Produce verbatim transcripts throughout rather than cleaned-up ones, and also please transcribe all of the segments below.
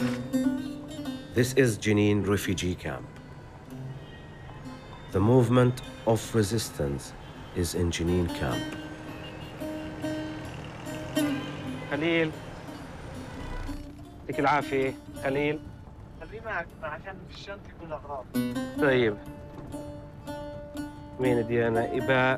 This is Jenin refugee camp. The movement of resistance is in Jenin camp. خليل يعطيك العافية خليل. خليه معك عشان في الشنطة يكون أغراض. طيب وين ديانا إباء؟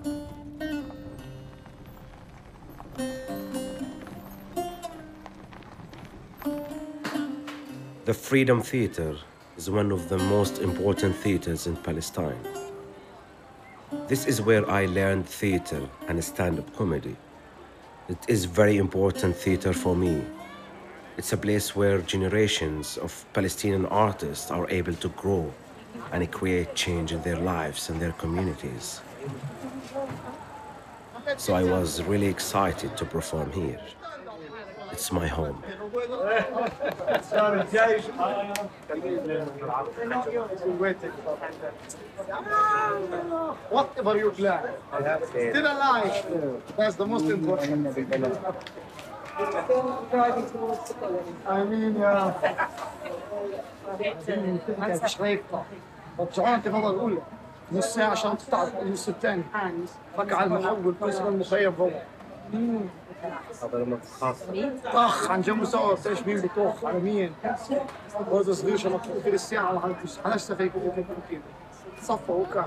The Freedom Theater is one of the most important theaters in Palestine. This is where I learned theater and stand-up comedy. It is very important theater for me. It's a place where generations of Palestinian artists are able to grow and create change in their lives and their communities. So I was really excited to perform here. It's my home. Whatever you plan. Still alive. That's the most important. I mean, yeah. مش هيقطع. طبعا انت فضل الاولى نص ساعه عشان تقطع النص الثاني. فك على المحول كسر المخيم فوق. هذا لما خاص. طخ عن جنبه سوا ايش مين بطخ على مين؟ هذا صغير شو مطلوب في الساعه على على فيك كده. صفى وكا.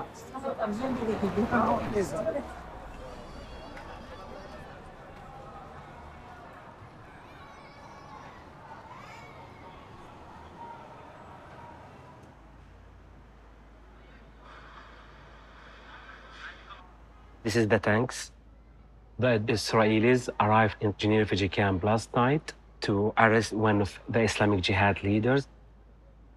This is the tanks. The Israelis arrived in Jenin refugee camp last night to arrest one of the Islamic Jihad leaders.